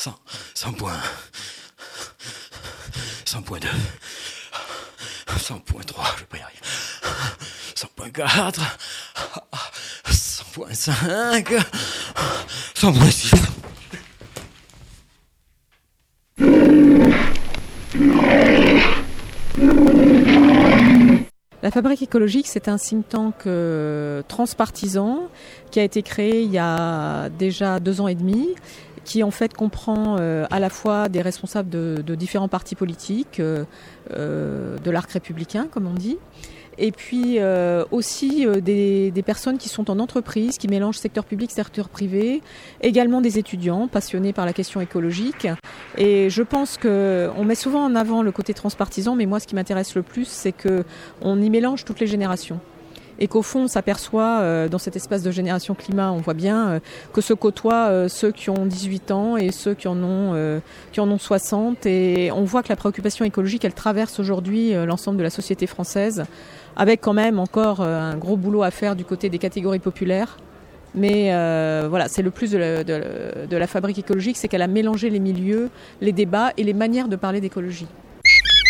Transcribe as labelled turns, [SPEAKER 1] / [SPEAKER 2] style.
[SPEAKER 1] 100.1, 100.2, 100.3, je vais pas y arriver, 100.4, 100.5, 100.6.
[SPEAKER 2] La Fabrique écologique, c'est un think tank transpartisan qui a été créé il y a déjà 2 ans et demi, qui en fait comprend à la fois des responsables de différents partis politiques, de l'arc républicain comme on dit, et puis aussi des personnes qui sont en entreprise, qui mélangent secteur public, secteur privé, également des étudiants passionnés par la question écologique. Et je pense qu'on met souvent en avant le côté transpartisan, mais moi ce qui m'intéresse le plus, c'est qu'on y mélange toutes les générations. Et qu'au fond, on s'aperçoit dans cet espace de génération climat, on voit bien que se côtoient ceux qui ont 18 ans et ceux qui en ont 60. Et on voit que la préoccupation écologique, elle traverse aujourd'hui l'ensemble de la société française, avec quand même encore un gros boulot à faire du côté des catégories populaires. Mais voilà, c'est le plus de la Fabrique écologique, c'est qu'elle a mélangé les milieux, les débats et les manières de parler d'écologie.